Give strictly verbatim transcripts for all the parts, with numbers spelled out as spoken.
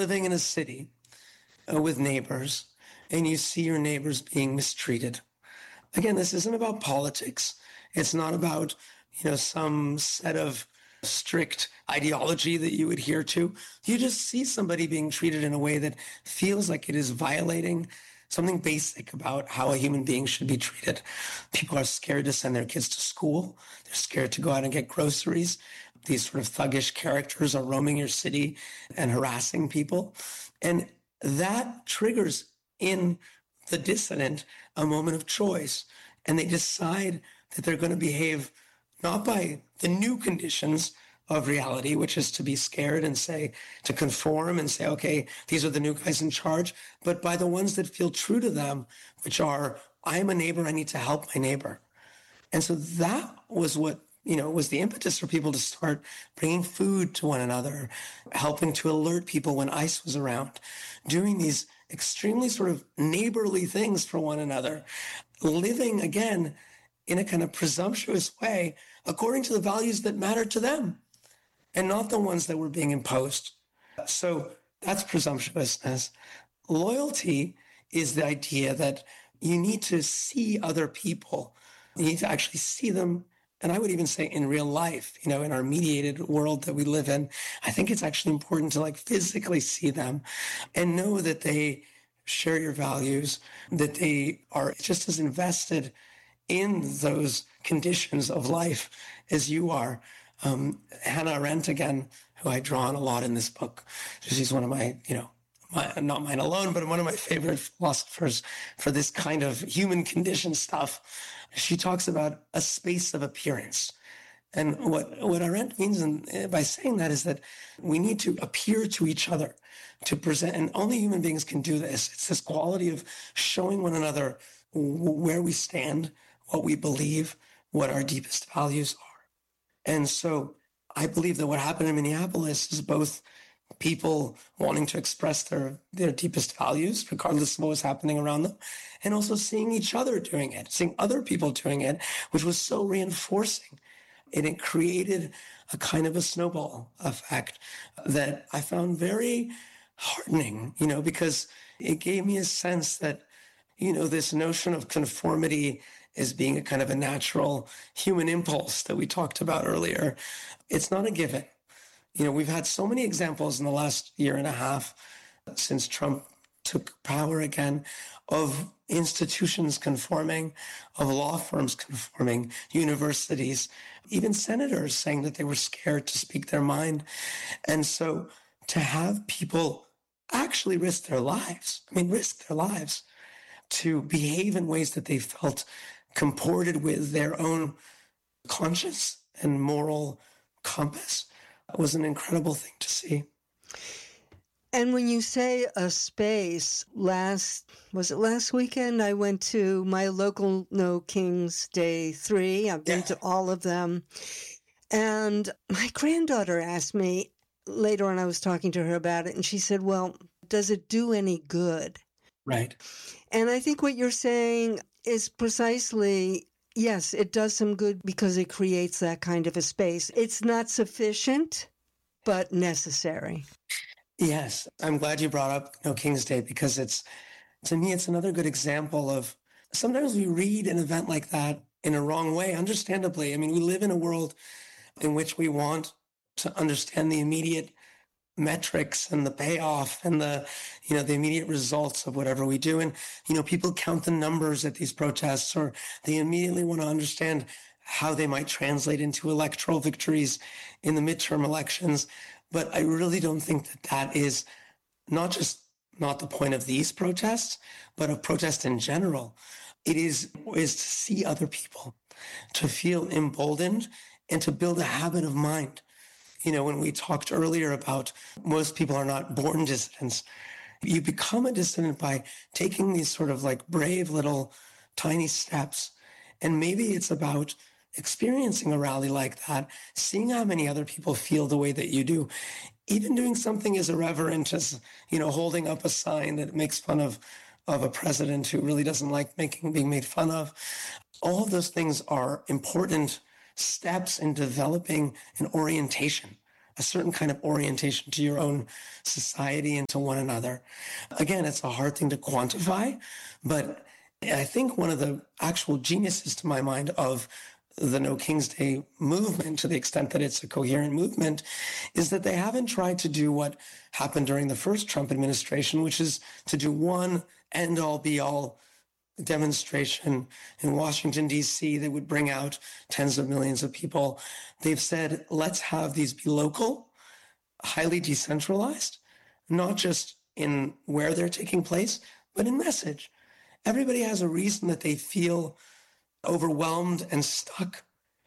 living in a city uh, with neighbors and you see your neighbors being mistreated. Again, this isn't about politics. It's not about, you know, some set of strict ideology that you adhere to. You just see somebody being treated in a way that feels like it is violating something basic about how a human being should be treated. People are scared to send their kids to school. They're scared to go out and get groceries. These sort of thuggish characters are roaming your city and harassing people. And that triggers in the dissident a moment of choice. And they decide that they're going to behave not by the new conditions of reality, which is to be scared and say, to conform and say, okay, these are the new guys in charge, but by the ones that feel true to them, which are, I am a neighbor, I need to help my neighbor. And so that was what, you know, was the impetus for people to start bringing food to one another, helping to alert people when ICE was around, doing these extremely sort of neighborly things for one another, living again in a kind of presumptuous way according to the values that matter to them and not the ones that were being imposed. So that's presumptuousness. Loyalty is the idea that you need to see other people. You need to actually see them. And I would even say in real life, you know, in our mediated world that we live in, I think it's actually important to like physically see them and know that they share your values, that they are just as invested in those conditions of life as you are. Um, Hannah Arendt, again, who I draw on a lot in this book, she's one of my, you know, my, not mine alone, but one of my favorite philosophers for this kind of human condition stuff. She talks about a space of appearance. And what, what Arendt means in, by saying that is that we need to appear to each other, to present, and only human beings can do this. It's this quality of showing one another where we stand, what we believe, what our deepest values are. And so I believe that what happened in Minneapolis is both people wanting to express their, their deepest values, regardless of what was happening around them, and also seeing each other doing it, seeing other people doing it, which was so reinforcing. And it created a kind of a snowball effect that I found very heartening, you know, because it gave me a sense that, you know, this notion of conformity as being a kind of a natural human impulse that we talked about earlier, it's not a given. You know, we've had so many examples in the last year and a half since Trump took power again of institutions conforming, of law firms conforming, universities, even senators saying that they were scared to speak their mind. And so to have people actually risk their lives, I mean, risk their lives to behave in ways that they felt comported with their own conscience and moral compass was an incredible thing to see. And when you say a space, last, was it last weekend? I went to my local No Kings Day three. I've been yeah. to all of them. And my granddaughter asked me later on, I was talking to her about it, and she said, well, does it do any good? Right. And I think what you're saying is precisely, yes, it does some good because it creates that kind of a space. It's not sufficient, but necessary. Yes, I'm glad you brought up No King's Day because it's, to me, it's another good example of sometimes we read an event like that in a wrong way, understandably. I mean, we live in a world in which we want to understand the immediate metrics and the payoff and the, you know, the immediate results of whatever we do. And, you know, people count the numbers at these protests, or they immediately want to understand how they might translate into electoral victories in the midterm elections. But I really don't think that that is not just not the point of these protests, but of protest in general. It is, is to see other people, to feel emboldened, and to build a habit of mind. You know, when we talked earlier about most people are not born dissidents, you become a dissident by taking these sort of like brave little tiny steps. And maybe it's about experiencing a rally like that, seeing how many other people feel the way that you do, even doing something as irreverent as, you know, holding up a sign that makes fun of, of a president who really doesn't like making, being made fun of. All of those things are important steps in developing an orientation a certain kind of orientation to your own society and to one another. Again, it's a hard thing to quantify, but I think one of the actual geniuses, to my mind, of the No King's Day movement, to the extent that it's a coherent movement, is that they haven't tried to do what happened during the first Trump administration, which is to do one end-all be-all demonstration in Washington, D C that would bring out tens of millions of people. They've said, let's have these be local, highly decentralized, not just in where they're taking place, but in message. Everybody has a reason that they feel overwhelmed and stuck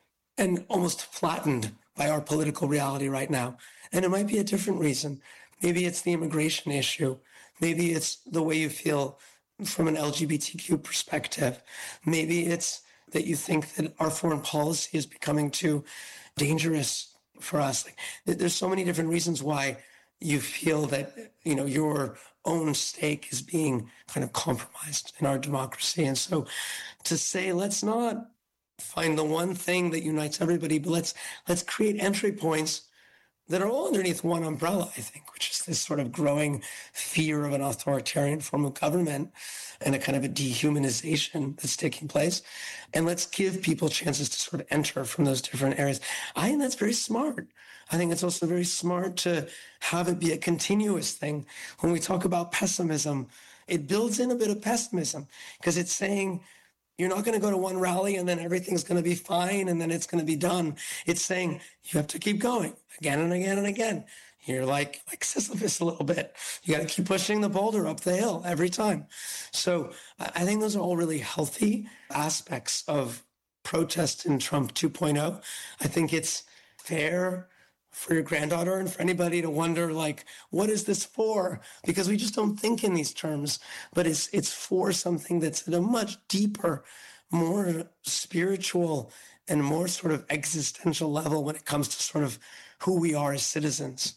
and almost flattened by our political reality right now. And it might be a different reason. Maybe it's the immigration issue. Maybe it's the way you feel from an L G B T Q perspective. Maybe it's that you think that our foreign policy is becoming too dangerous for us. Like, there's so many different reasons why you feel that, you know, your own stake is being kind of compromised in our democracy. And so to say, let's not find the one thing that unites everybody, but let's let's create entry points that are all underneath one umbrella, I think, which is this sort of growing fear of an authoritarian form of government and a kind of a dehumanization that's taking place. And let's give people chances to sort of enter from those different areas. I think that's very smart. I think it's also very smart to have it be a continuous thing. When we talk about pessimism, it builds in a bit of pessimism because it's saying, you're not going to go to one rally and then everything's going to be fine and then it's going to be done. It's saying you have to keep going again and again and again. You're like, like Sisyphus a little bit. You got to keep pushing the boulder up the hill every time. So I think those are all really healthy aspects of protest in Trump two point oh. I think it's fair for your granddaughter and for anybody to wonder, like, what is this for? Because we just don't think in these terms, but it's it's for something that's at a much deeper, more spiritual and more sort of existential level when it comes to sort of who we are as citizens.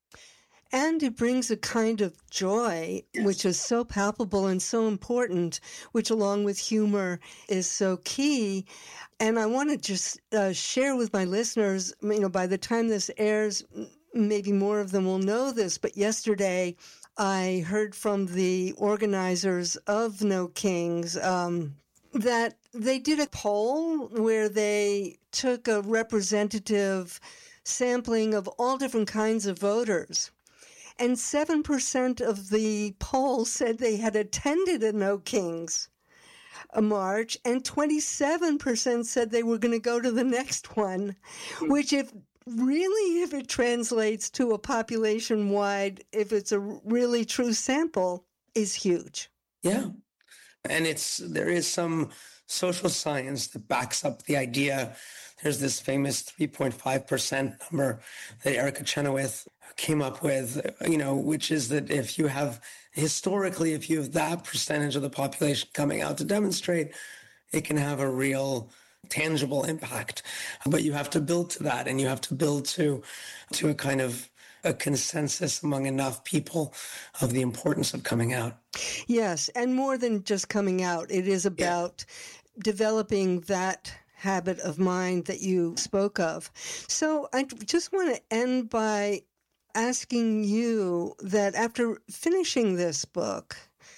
And it brings a kind of joy, yes, which is so palpable and so important, which along with humor is so key. And I want to just uh, share with my listeners, you know, by the time this airs, maybe more of them will know this, but yesterday I heard from the organizers of No Kings um, that they did a poll where they took a representative sampling of all different kinds of voters. And seven percent of the poll said they had attended a No Kings a march, and twenty-seven percent said they were going to go to the next one, which if really, if it translates to a population-wide, if it's a really true sample, is huge. Yeah. And it's there is some social science that backs up the idea. There's this famous three point five percent number that Erica Chenoweth came up with, you know, which is that if you have, historically, if you have that percentage of the population coming out to demonstrate, it can have a real tangible impact. But you have to build to that, and you have to build to, to a kind of a consensus among enough people of the importance of coming out. Yes, and more than just coming out, it is about yeah. developing that habit of mind that you spoke of. So I just want to end by asking you that after finishing this book,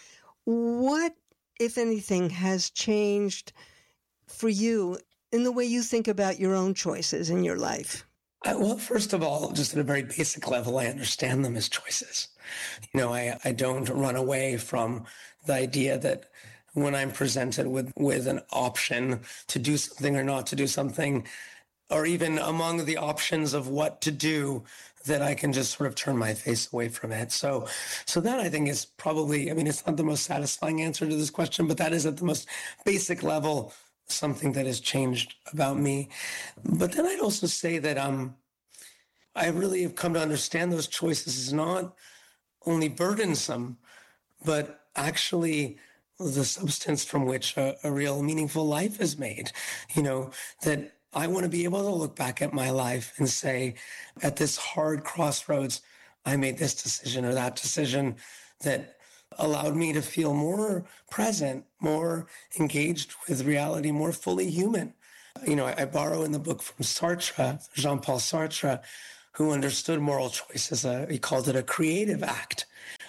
what, if anything, has changed for you in the way you think about your own choices in your life? I, well, first of all, just at a very basic level, I understand them as choices. You know, I, I don't run away from the idea that when I'm presented with, with an option to do something or not to do something, or even among the options of what to do, that I can just sort of turn my face away from it. So, so that I think is probably, I mean, it's not the most satisfying answer to this question, but that is at the most basic level something that has changed about me. But then I'd also say that um, I really have come to understand those choices as not only burdensome, but actually the substance from which a, a real meaningful life is made. You know, that I want to be able to look back at my life and say, at this hard crossroads, I made this decision or that decision that allowed me to feel more present, more engaged with reality, more fully human. You know, I, I borrow in the book from Sartre, Jean-Paul Sartre, who understood moral choice as a, he called it a creative act.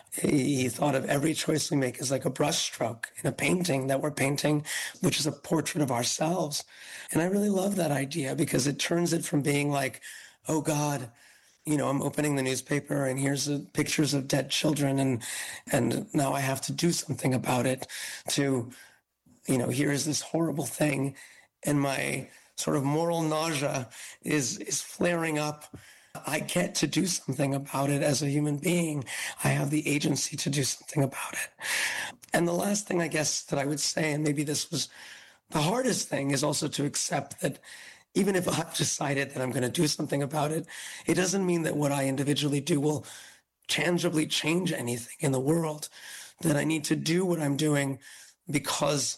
He thought of every choice we make as like a brushstroke in a painting that we're painting, which is a portrait of ourselves. And I really love that idea because it turns it from being like, oh God, you know, I'm opening the newspaper and here's the pictures of dead children and and now I have to do something about it, to, you know, here's this horrible thing and my sort of moral nausea is is flaring up. I get to do something about it as a human being. I have the agency to do something about it. And the last thing I guess that I would say, and maybe this was the hardest thing, is also to accept that even if I've decided that I'm going to do something about it, it doesn't mean that what I individually do will tangibly change anything in the world, that I need to do what I'm doing because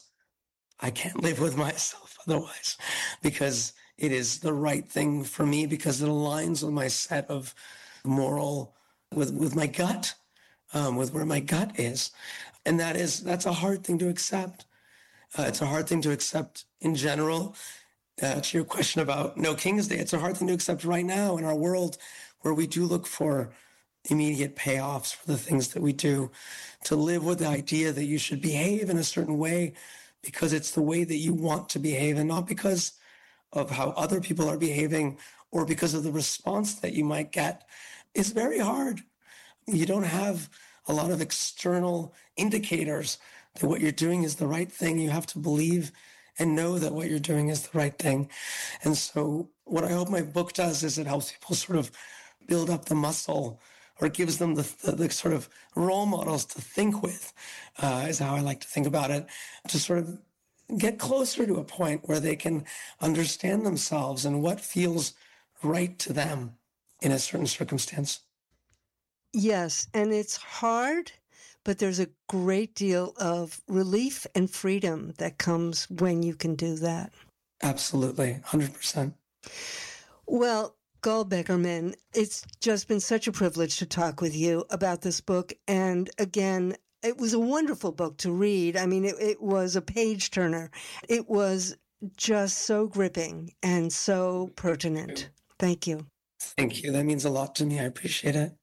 I can't live with myself otherwise, because it is the right thing for me, because it aligns with my set of moral, with, with my gut, um, with where my gut is. And that is, that's a hard thing to accept. Uh, it's a hard thing to accept in general. Uh, to your question about No King's Day, it's a hard thing to accept right now in our world where we do look for immediate payoffs for the things that we do, to live with the idea that you should behave in a certain way because it's the way that you want to behave and not because of how other people are behaving or because of the response that you might get, is very hard. You don't have a lot of external indicators that what you're doing is the right thing. You have to believe and know that what you're doing is the right thing. And so what I hope my book does is it helps people sort of build up the muscle, or gives them the, the, the sort of role models to think with, uh, is how I like to think about it, to sort of get closer to a point where they can understand themselves and what feels right to them in a certain circumstance. Yes, and it's hard, but there's a great deal of relief and freedom that comes when you can do that. Absolutely, one hundred percent. Well, Gul Beckerman, it's just been such a privilege to talk with you about this book. And again, it was a wonderful book to read. I mean, it, it was a page turner. It was just so gripping and so pertinent. Thank you. Thank you. That means a lot to me. I appreciate it.